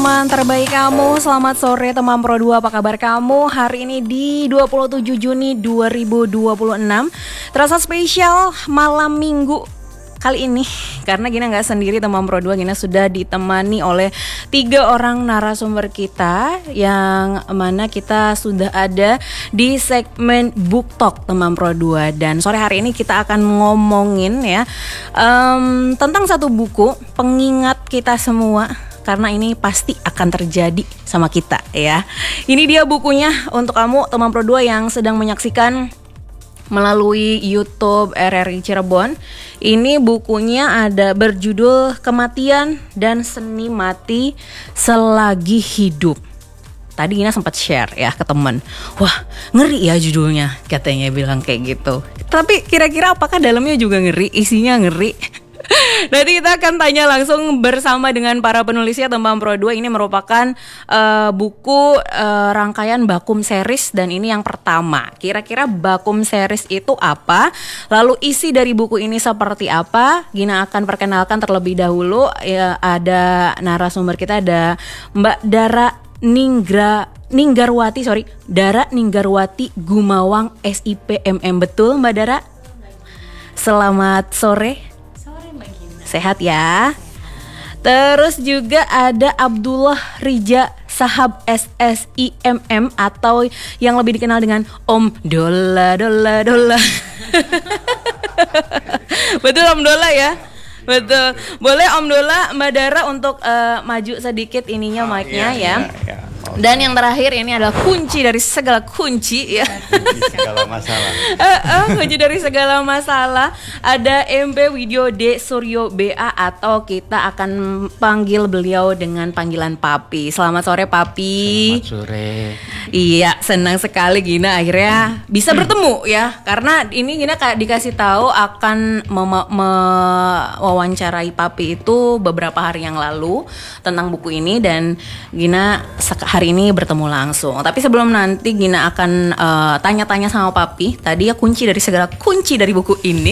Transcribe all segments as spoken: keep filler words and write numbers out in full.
teman terbaik kamu. Selamat sore teman Pro dua, apa kabar kamu? Hari ini di dua puluh tujuh Juni dua ribu dua puluh enam terasa spesial malam minggu kali ini, karena Gina gak sendiri teman Pro dua. Gina sudah ditemani oleh tiga orang narasumber kita, yang mana kita sudah ada di segmen Book Talk teman Pro dua. Dan sore hari ini kita akan ngomongin ya um, tentang satu buku pengingat kita semua, karena ini pasti akan terjadi sama kita ya. Ini dia bukunya untuk kamu teman Pro dua yang sedang menyaksikan melalui YouTube R R I Cirebon. Ini bukunya ada berjudul Kematian dan Seni Mati Selagi Hidup. Tadi Gina sempat share ya ke teman. Wah, ngeri ya judulnya, katanya bilang kayak gitu. Tapi kira-kira apakah dalamnya juga ngeri? Isinya ngeri? Nanti kita akan tanya langsung bersama dengan para penulisnya teman Pro dua. Ini merupakan uh, buku uh, rangkaian Bakum Series, dan ini yang pertama. Kira-kira Bakum Series itu apa? Lalu isi dari buku ini seperti apa? Gina akan perkenalkan terlebih dahulu ya, ada narasumber kita, ada Mbak Dara Ninggra Ninggarwati, sorry, Dara Ninggarwati Gumawang S I P M M. Betul Mbak Dara? Selamat sore. Sehat ya. Terus juga ada Abdullah Rija Sahab S S I M M, atau yang lebih dikenal dengan Om Dola Dola Dola. Betul Om Dola ya? Betul. Boleh Om Dola, Mbak Dara untuk uh, maju sedikit ininya, oh, mic-nya iya, ya. Iya, iya. Okay. Dan yang terakhir ini adalah kunci dari segala kunci ya. Kunci segala masalah. uh, uh, kunci dari segala masalah. Ada M P Widyo D Suryo B A, atau kita akan panggil beliau dengan panggilan Papi. Selamat sore Papi. Selamat sore. Iya, senang sekali Gina akhirnya bisa bertemu ya. Karena ini Gina dikasih tahu akan mem- mewawancarai Papi itu beberapa hari yang lalu tentang buku ini, dan Gina hari ini bertemu langsung. Tapi sebelum nanti Gina akan uh, tanya-tanya sama Papi, tadi ya kunci dari segala kunci dari buku ini.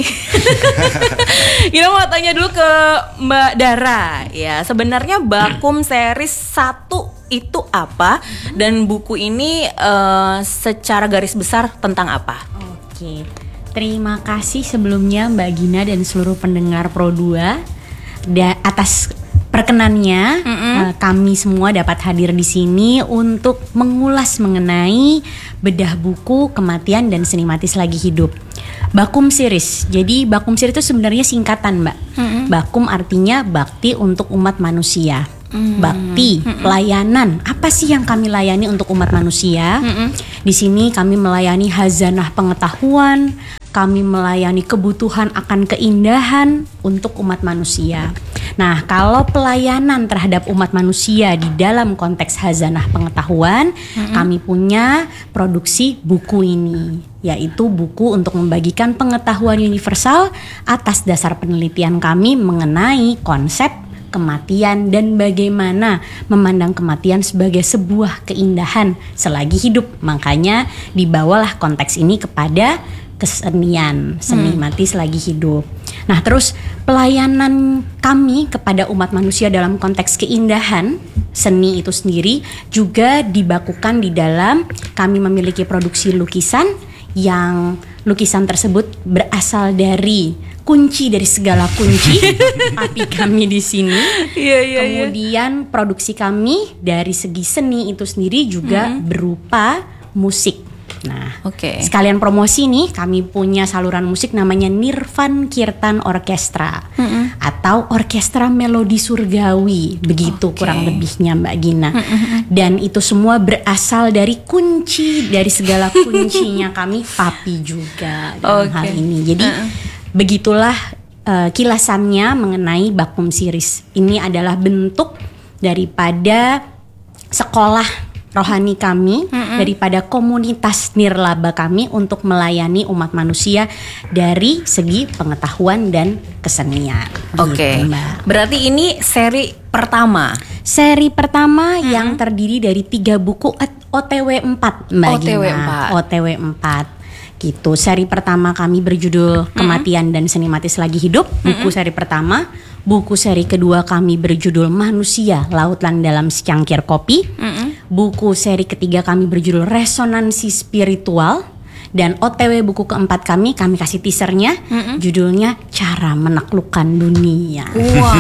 Gina mau tanya dulu ke Mbak Dara ya, sebenarnya Bakum Series satu itu apa, dan buku ini uh, secara garis besar tentang apa? Oke, terima kasih sebelumnya Mbak Gina dan seluruh pendengar Pro dua da- atas perkenannya. Mm-hmm. uh, kami semua dapat hadir di sini untuk mengulas mengenai bedah buku Kematian dan Seni Mati Selagi Hidup. Bakum Series. Jadi Bakum Series itu sebenarnya singkatan, Mbak. Mm-hmm. Bakum artinya bakti untuk umat manusia. Mm-hmm. Bakti, mm-hmm. pelayanan. Apa sih yang kami layani untuk umat manusia? Mm-hmm. Di sini kami melayani hazanah pengetahuan, kami melayani kebutuhan akan keindahan untuk umat manusia. Nah, kalau pelayanan terhadap umat manusia di dalam konteks hazanah pengetahuan, mm-hmm. kami punya produksi buku ini, yaitu buku untuk membagikan pengetahuan universal atas dasar penelitian kami mengenai konsep kematian dan bagaimana memandang kematian sebagai sebuah keindahan selagi hidup. Makanya dibawalah konteks ini kepada kesenian, seni hmm. mati selagi hidup. Nah, terus pelayanan kami kepada umat manusia dalam konteks keindahan seni itu sendiri juga dibakukan di dalam kami memiliki produksi lukisan, yang lukisan tersebut berasal dari kunci dari segala kunci api kami di sini. Yeah, yeah, Kemudian yeah. produksi kami dari segi seni itu sendiri juga mm-hmm. berupa musik. Nah, okay. sekalian promosi nih, kami punya saluran musik namanya Nirvan Kirtan Orkestra, mm-hmm. atau Orkestra Melodi Surgawi, begitu okay. kurang lebihnya Mbak Gina. Mm-hmm. Dan itu semua berasal dari kunci dari segala kuncinya kami, Papi juga dalam okay. hal ini. Jadi uh-uh. begitulah uh, kilasannya mengenai Bakum Series. Ini adalah bentuk daripada sekolah rohani kami, mm-hmm. daripada komunitas nirlaba kami untuk melayani umat manusia dari segi pengetahuan dan kesenian. Oke, okay. gitu, berarti ini seri pertama. Seri pertama mm-hmm. yang terdiri dari tiga buku O T W empat, Mbak O T W empat. O T W empat. Gitu. Seri pertama kami berjudul Kematian mm-hmm. dan Seni Mati Selagi Hidup, buku mm-hmm. seri pertama. Buku seri kedua kami berjudul Manusia, Lautan dalam Secangkir Kopi. Mm-mm. Buku seri ketiga kami berjudul Resonansi Spiritual. Dan O T W buku keempat kami, kami kasih teasernya, mm-mm. judulnya Cara Menaklukkan Dunia. Wah,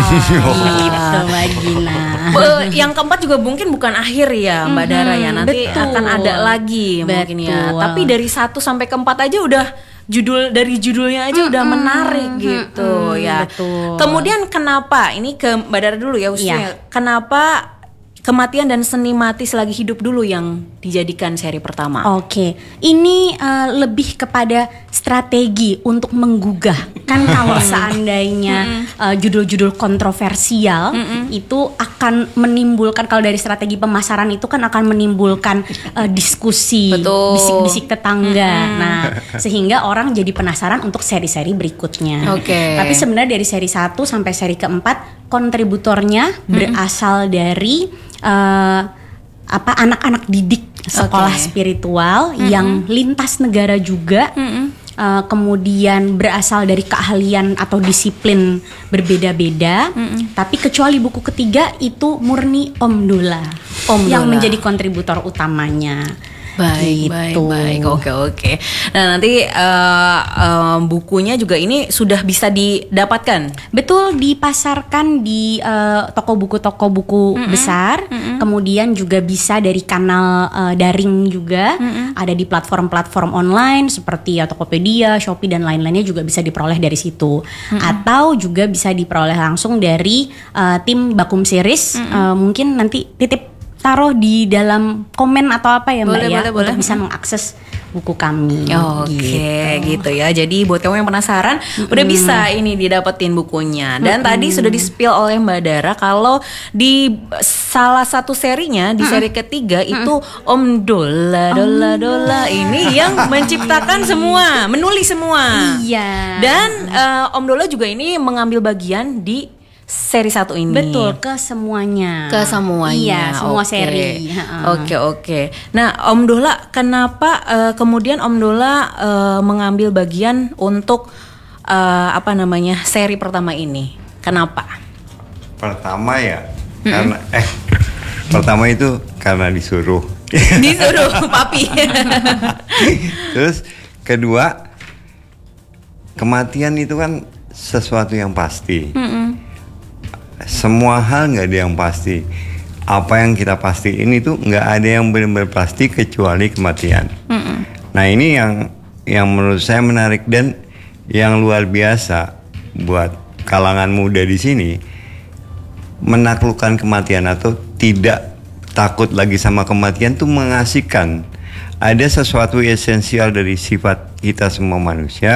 gitu Mbak Gina. Uh, yang keempat juga mungkin bukan akhir ya Mbak mm-hmm, Dara ya, nanti betul. akan ada lagi betul. mungkin ya. Tapi dari satu sampai keempat aja udah judul dari judulnya aja mm-hmm, udah menarik gitu mm-hmm, ya. Betul. Kemudian kenapa ini ke Mbak Dara dulu ya usulnya, ya. Kenapa Kematian dan Seni Mati Selagi Hidup dulu yang dijadikan seri pertama? Oke, ini uh, lebih kepada strategi untuk menggugah. Kan kalau seandainya uh, judul-judul kontroversial Mm-mm. itu akan menimbulkan, kalau dari strategi pemasaran itu kan akan menimbulkan uh, diskusi, Betul. bisik-bisik tetangga. Mm-hmm. Nah, sehingga orang jadi penasaran untuk seri-seri berikutnya. Oke. Tapi sebenarnya dari seri satu sampai seri keempat kontributornya mm-hmm. berasal dari Uh, apa anak-anak didik sekolah okay. spiritual mm-hmm. yang lintas negara juga, mm-hmm. uh, kemudian berasal dari keahlian atau disiplin berbeda-beda, mm-hmm. tapi kecuali buku ketiga itu murni Om Dola, Om yang Dola. menjadi kontributor utamanya. Baik, gitu. baik, baik, oke, oke. Nah nanti uh, uh, bukunya juga ini sudah bisa didapatkan? Betul, dipasarkan di uh, toko buku toko buku mm-hmm. besar, mm-hmm. kemudian juga bisa dari kanal uh, daring juga, mm-hmm. ada di platform-platform online seperti ya, Tokopedia, Shopee dan lain-lainnya juga bisa diperoleh dari situ, mm-hmm. atau juga bisa diperoleh langsung dari uh, tim Bakum Series, mm-hmm. uh, mungkin nanti titip taruh di dalam komen atau apa ya Mbak boleh, ya boleh, untuk boleh. bisa mengakses buku kami. Oke, okay, gitu. gitu ya. Jadi buat kamu yang penasaran, mm-hmm. udah bisa ini didapetin bukunya. Dan mm-hmm. tadi sudah di-spill oleh Mbak Dara kalau di salah satu serinya, di mm-hmm. seri ketiga mm-hmm. itu Om Dola, Dola, oh. Dola ini yang menciptakan semua, menulis semua. Iya. Dan uh, Om Dola juga ini mengambil bagian di seri satu ini. Betul, ke semuanya. Ke semuanya. Iya, semua okay. seri. Oke, oke. Nah, Om Dola, kenapa uh, kemudian Om Dola uh, mengambil bagian untuk uh, apa namanya seri pertama ini? Kenapa? Pertama ya, hmm. karena eh pertama itu karena disuruh. Disuruh, papi. Terus kedua, kematian itu kan sesuatu yang pasti. Mm-mm. Semua hal nggak ada yang pasti. Apa yang kita pastiin itu nggak ada yang benar-benar pasti kecuali kematian. Mm-mm. Nah ini yang yang menurut saya menarik dan yang luar biasa buat kalangan muda di sini, menaklukkan kematian atau tidak takut lagi sama kematian tuh mengasihkan. Ada sesuatu esensial dari sifat kita semua manusia